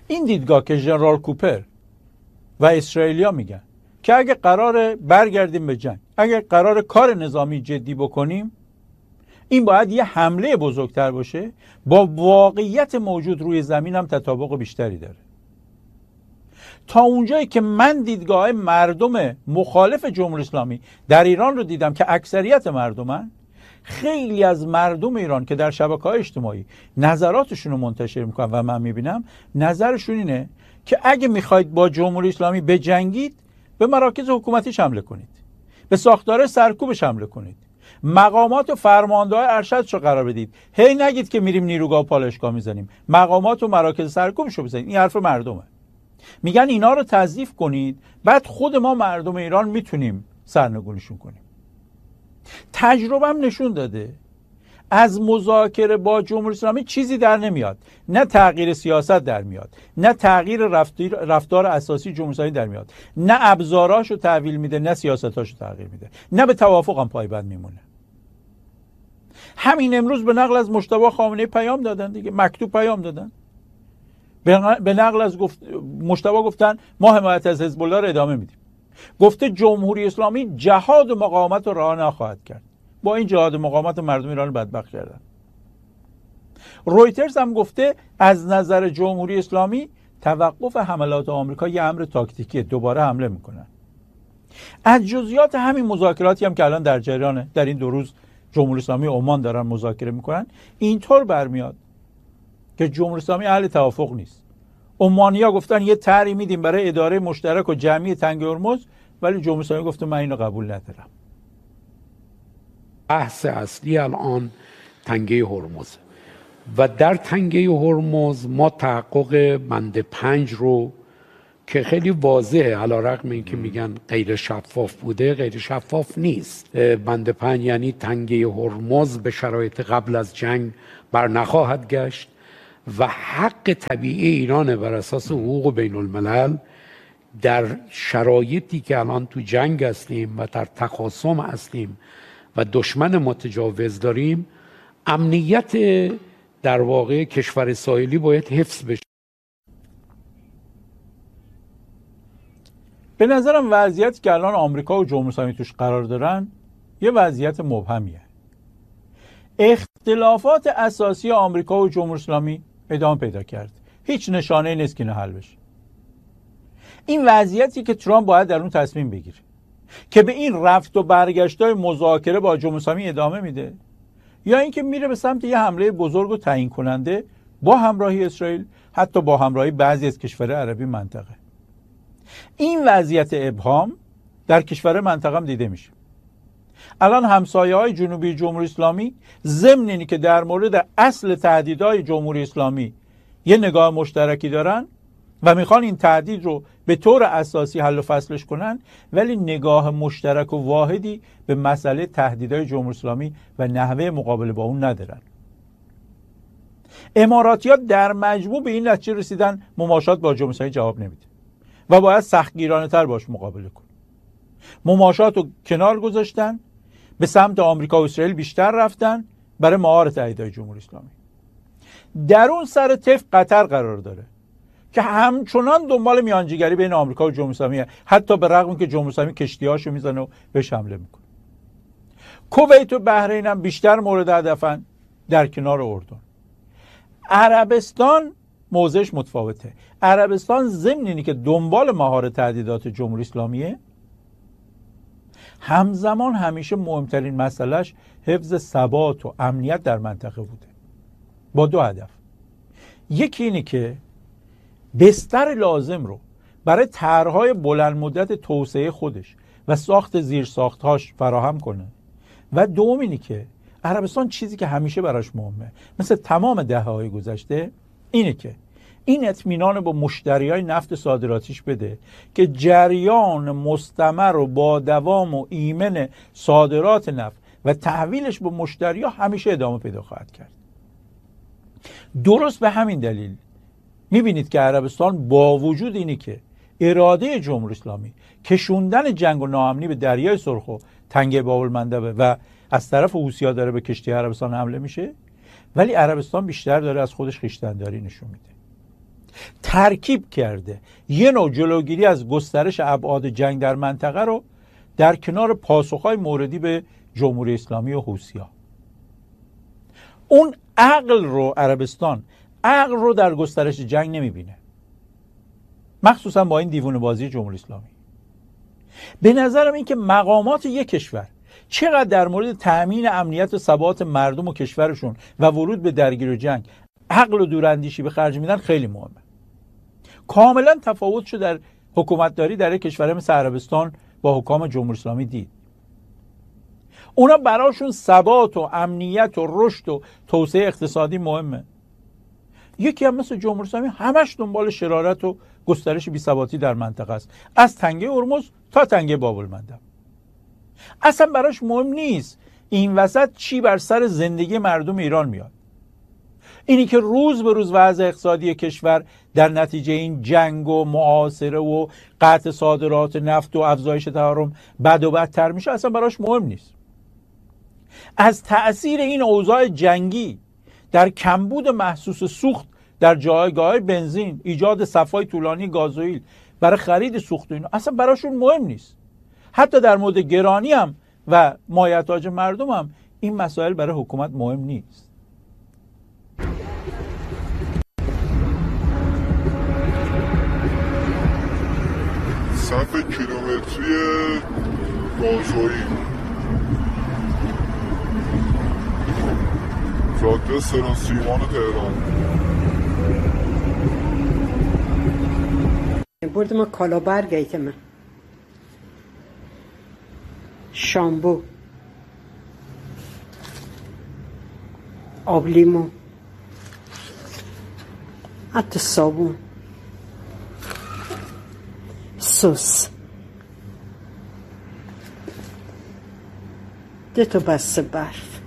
این دیدگاه که ژنرال کوپر و اسرائیلیا میگن که اگه قرار برگردیم به جنگ، اگه قرار کار نظامی جدی بکنیم، این باید یه حمله بزرگتر باشه، با واقعیت موجود روی زمین هم تطابق بیشتری داره. تا اونجایی که من دیدگاه مردم مخالف جمهوری اسلامی در ایران رو دیدم که اکثریت مردمن، خیلی از مردم ایران که در شبکه‌های اجتماعی نظراتشون رو منتشر میکنن و من میبینم نظرشون اینه که اگه میخواید با جمهوری اسلامی بجنگید، به مراکز حکومتیش حمله کنید، به ساختار سرکوبش حمله کنید، مقامات و فرمانده‌های ارشدش رو قرار بدید. هی نگید که میریم نیروگاه و پالایشگاه میزنیم، مقامات و مراکز سرکوبش رو بزنید. این حرف مردمه. میگن اینا رو تضعیف کنید، بعد خود ما مردم ایران میتونیم سرنگونیشون کنیم. تجربه‌ام نشون داده از مذاکره با جمهوری اسلامی چیزی در نمیاد. نه تغییر سیاست در میاد، نه تغییر رفتار اساسی جمهوری اسلامی در میاد، نه ابزاراشو تحویل میده، نه سیاستاشو تغییر میده، نه به توافق هم پایبند میمونه. همین امروز به نقل از مجتبی خامنه‌ای پیام دادن دیگه، مکتوب پیام دادن. به نقل از مجتبی گفتن ما حمایت از حزب الله رو ادامه میدیم. گفته جمهوری اسلامی جهاد و مقاومت رو رها نخواهد کرد. با این جهاد و مقاومت مردم ایران رو بدبخت کردن. رویترز هم گفته از نظر جمهوری اسلامی توقف حملات آمریکا یه امر تاکتیکیه، دوباره حمله میکنن. از جزئیات همین مذاکراتی هم که الان در جریانه، در این 2 روز جمهوری اسلامی عمان دارن مذاکره میکنن، اینطور برمیاد که جمهوری اسلامی اهل توافق نیست. عمانی‌ها گفتن یه طرحی میدیم برای اداره مشترک و جمعی تنگه هرمز، ولی جمهوری اسلامی گفته من اینو قبول ندارم. بحث اصلی الان تنگه هرمز و در تنگه هرمز ما تحقق بند 5 رو که خیلی واضحه، علیرغم اینکه میگن غیر شفاف بوده، غیر شفاف نیست. بند 5 یعنی تنگه هرمز به شرایط قبل از جنگ بر نخواهد گشت و حق طبیعی ایران بر اساس حقوق بین الملل در شرایطی که الان تو جنگ هستیم و در تخاصم هستیم و دشمن متجاوز داریم، امنیت در واقع کشور ساحلی باید حفظ بشه. به نظرم وضعیتی که الان آمریکا و جمهوری اسلامی توش قرار دارن یه وضعیت مبهمیه. اختلافات اساسی آمریکا و جمهوری اسلامی ادامه پیدا کرد. هیچ نشانه‌ای نیست که اینو حل بشه. این وضعیتی که ترامپ باید در اون تصمیم بگیره که به این رفت و برگشت‌های مذاکره با جمهوری اسلامی ادامه میده، یا اینکه میره به سمت یه حمله بزرگ و تعیین کننده با همراهی اسرائیل، حتی با همراهی بعضی از کشورهای عربی منطقه. این وضعیت ابهام در کشور منطقه هم دیده میشه. الان همسایه‌های جنوبی جمهوری اسلامی ضمن اینی که در مورد اصل تهدیدهای جمهوری اسلامی یه نگاه مشترکی دارن و میخوان این تهدید رو به طور اساسی حل و فصلش کنن، ولی نگاه مشترک و واحدی به مسئله تهدیدهای جمهوری اسلامی و نحوه مقابله با اون ندارن. اماراتی‌ها در مجموع به این نتیجه رسیدن مماشات با جمهوری اسلامی جواب نمیده و باید سختگیرانه‌تر باش مقابله کن. مماشات رو کنار گذاشتن، به سمت آمریکا و اسرائیل بیشتر رفتن برای مهار تهدیدهای جمهوری اسلامی. در اون سر طیف قطر قرار داره که همچنان دنبال میانجیگری بین آمریکا و جمهوری اسلامی، حتی به رغم که جمهوری اسلامی کشتی‌هاشو میزنه و بهش حمله میکنه. کویت و بحرین هم بیشتر مورد هدفن، در کنار اردن. عربستان موضعش متفاوته. عربستان ضمن اینی که دنبال مهار تهدیدات جمهوری اسلامیه، همزمان همیشه مهمترین مسئلهش حفظ ثبات و امنیت در منطقه بوده، با 2 هدف. یکی اینه که بستر لازم رو برای طرح‌های بلند مدت توسعه خودش و ساخت زیرساخت‌هاش فراهم کنه، و دوم اینه که عربستان چیزی که همیشه براش مهمه، مثل تمام دهه‌های گذشته، اینه که این اطمینان با مشتریای نفت صادراتیش بده که جریان مستمر و با دوام و ایمن صادرات نفت و تحویلش به مشتریا همیشه ادامه پیدا خواهد کرد. درست به همین دلیل میبینید که عربستان با وجود اینی که اراده جمهوری اسلامی کشوندن جنگ و ناامنی به دریای سرخ و تنگه باب‌المندب و از طرف حوثی‌ها داره به کشتی عربستان حمله میشه، ولی عربستان بیشتر داره از خودش خویشتن‌داری نشون میده. ترکیب کرده یه نوع جلوگیری از گسترش ابعاد جنگ در منطقه رو در کنار پاسخهای موردی به جمهوری اسلامی و حوثی‌ها. اون عقل رو عربستان عقل رو در گسترش جنگ نمیبینه، مخصوصا با این دیوونه بازی جمهوری اسلامی. به نظرم این که مقامات یک کشور چقدر در مورد تأمین امنیت و ثبات مردم و کشورشون و ورود به درگیری و جنگ عقل و دوراندیشی به خرج میدن خیلی مهمه. کاملا تفاوت شد در حکومتداری در یک کشور مثل عربستان با حکام جمهوری اسلامی دید. اونا براشون ثبات و امنیت و رشد و توسعه اقتصادی مهمه. یکی هم مثل جمهوری اسلامی همش دنبال شرارت و گسترش بی‌ثباتی در منطقه است، از تنگه هرمز تا تنگه باب‌المندب. اصلا براش مهم نیست این وسط چی بر سر زندگی مردم ایران میاد. اینی که روز به روز وضع اقتصادی کشور در نتیجه این جنگ و محاصره و قطع صادرات نفت و افزایش تورم بد و بدتر میشه اصلا براش مهم نیست. از تأثیر این اوضاع جنگی در کمبود محسوس سوخت در جایگاه بنزین، ایجاد صفای طولانی گازوئیل برای خرید سوخت و اینا اصلا براشون مهم نیست. حتی در مورد گرانی هم و مایحتاج مردم هم این مسائل برای حکومت مهم نیست. صف کیلومتری گازوئیل جاده سراسیمان تهران. بردم کالابر گیتم شامبو آب لیمو حتی صابون سس 2 تا بسته برف